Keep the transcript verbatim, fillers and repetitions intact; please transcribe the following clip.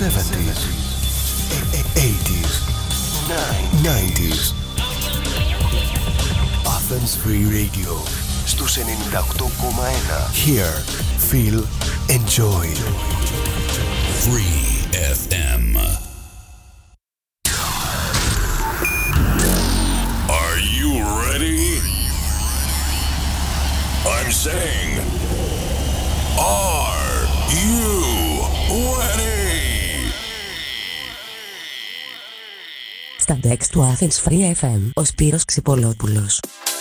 seventies, eighties, nineties. Athens Free Radio στους ενενήντα οκτώ κόμμα ένα. Hear, feel, enjoy. Free εφ εμ. Are you ready? I'm saying, are you ready? Στα ντεξ του Athens Free εφ εμ, ο Σπύρος Ξυπολόπουλος.